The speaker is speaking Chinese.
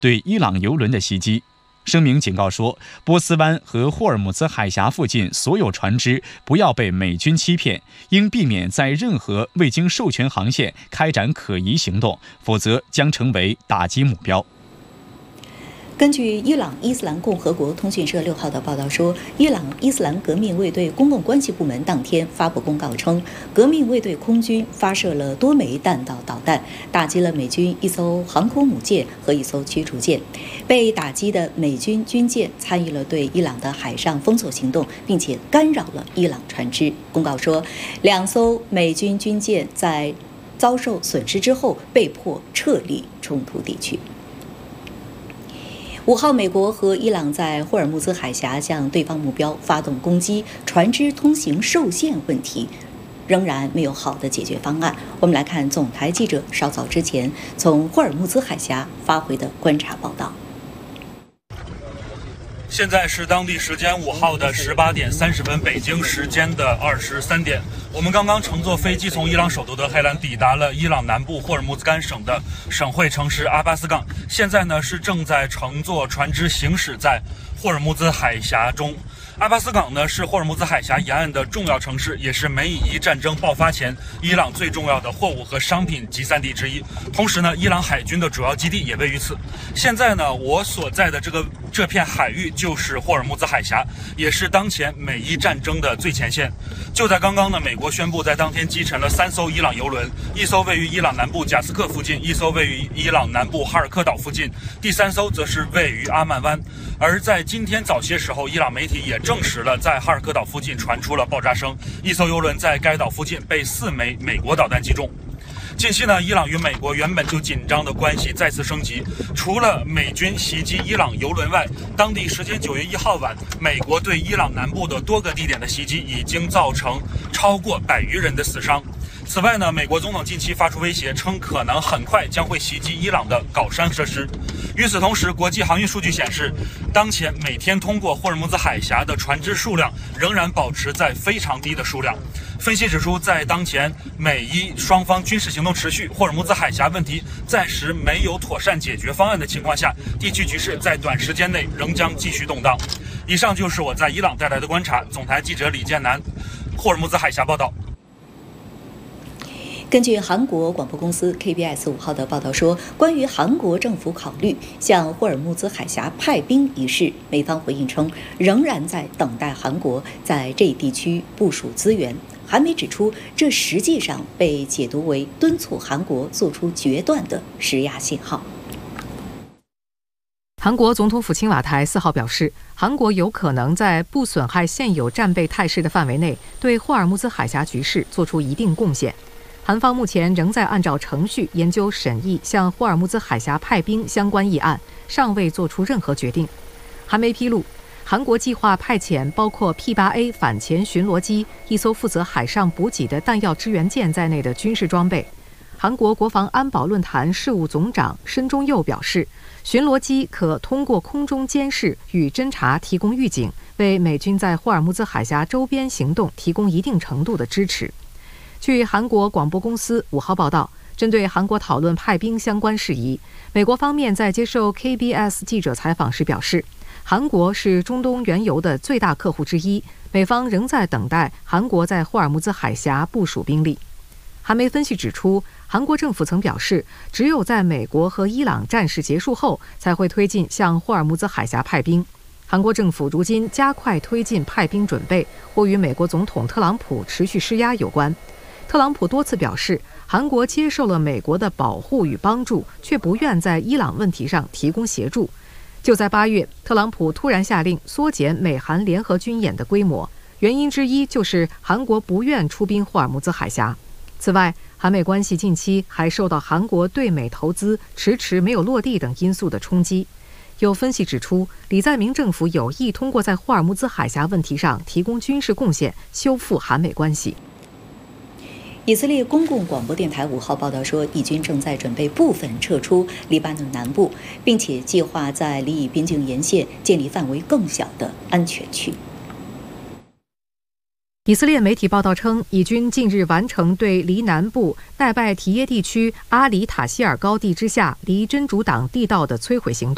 对伊朗油轮的袭击。声明警告说，波斯湾和霍尔木兹海峡附近所有船只不要被美军欺骗，应避免在任何未经授权航线开展可疑行动，否则将成为打击目标。 根据伊朗伊斯兰共和国通讯社6号的报道说，伊朗伊斯兰革命卫队公共关系部门当天发布公告称，革命卫队空军发射了多枚弹道导弹，打击了美军一艘航空母舰和一艘驱逐舰。被打击的美军军舰参与了对伊朗的海上封锁行动，并且干扰了伊朗船只。公告说，2艘美军军舰在遭受损失之后被迫撤离冲突地区。5号，美国和伊朗在霍尔木兹海峡向对方目标发动攻击，船只通行受限问题仍然没有好的解决方案。我们来看总台记者稍早之前从霍尔木兹海峡发回的观察报道。 现在是当地时间5号的18点30分，北京时间的23点。我们刚刚乘坐飞机从伊朗首都德黑兰抵达了伊朗南部霍尔木兹干省的省会城市阿巴斯港。现在呢是正在乘坐船只行驶在霍尔木兹海峡中。阿巴斯港呢是霍尔木兹海峡沿岸的重要城市，也是美以伊战争爆发前伊朗最重要的货物和商品集散地之一。同时呢，伊朗海军的主要基地也位于此。现在呢，我所在的这片海域就是霍尔木兹海峡，也是当前美伊战争的最前线。就在刚刚呢，美国宣布在当天击沉了3艘伊朗油轮，一艘位于伊朗南部贾斯克附近，一艘位于伊朗南部哈尔科岛附近，第3艘则是位于阿曼湾。而在今天早些时候，伊朗媒体也证实了在哈尔科岛附近传出了爆炸声，一艘油轮在该岛附近被4枚美国导弹击中。近期呢，伊朗与美国原本就紧张的关系再次升级。除了美军袭击伊朗油轮外，当地时间9月1号晚，美国对伊朗南部的多个地点的袭击已经造成超过100余人的死伤。此外呢，美国总统近期发出威胁，称可能很快将会袭击伊朗的镐山设施。与此同时，国际航运数据显示，当前每天通过霍尔木兹海峡的船只数量仍然保持在非常低的数量。分析指出，在当前美伊双方军事行动持续，霍尔木兹海峡问题暂时没有妥善解决方案的情况下，地区局势在短时间内仍将继续动荡。以上就是我在伊朗带来的观察。总台记者李建南，霍尔木兹海峡报道。 根据韩国广播公司 KBS 5号的报道说，关于韩国政府考虑向霍尔木兹海峡派兵一事，美方回应称仍然在等待韩国在这一地区部署资源。韩媒指出，这实际上被解读为敦促韩国做出决断的施压信号。 韩国总统府青瓦台4号表示，韩国有可能在不损害现有战备态势的范围内，对霍尔木兹海峡局势做出一定贡献。韩方目前仍在按照程序研究审议向霍尔木兹海峡派兵相关议案，尚未做出任何决定。韩媒披露，韩国计划派遣包括 P-8A 反潜巡逻机、一艘负责海上补给的弹药支援舰在内的军事装备。韩国国防安保论坛事务总长申中佑表示，巡逻机可通过空中监视与侦察提供预警，为美军在霍尔木兹海峡周边行动提供一定程度的支持。据韩国广播公司5号报道，针对韩国讨论派兵相关事宜，美国方面在接受 KBS 记者采访时表示，韩国是中东原油的最大客户之一，美方仍在等待韩国在霍尔木兹海峡部署兵力。韩媒分析指出，韩国政府曾表示，只有在美国和伊朗战事结束后，才会推进向霍尔木兹海峡派兵。韩国政府如今加快推进派兵准备，或与美国总统特朗普持续施压有关。特朗普多次表示，韩国接受了美国的保护与帮助，却不愿在伊朗问题上提供协助。就在8月，特朗普突然下令缩减美韩联合军演的规模，原因之一就是韩国不愿出兵霍尔木兹海峡。此外，韩美关系近期还受到韩国对美投资迟迟没有落地等因素的冲击。有分析指出，李在明政府有意通过在霍尔木兹海峡问题上提供军事贡献，修复韩美关系。 以色列公共广播电台5号报道说，以军正在准备部分撤出黎巴嫩南部，并且计划在黎以边境沿线建立范围更小的安全区。 以色列媒体报道称，以军近日完成对黎南部代拜提耶地区阿里塔希尔高地之下离真主党地道的摧毁行动。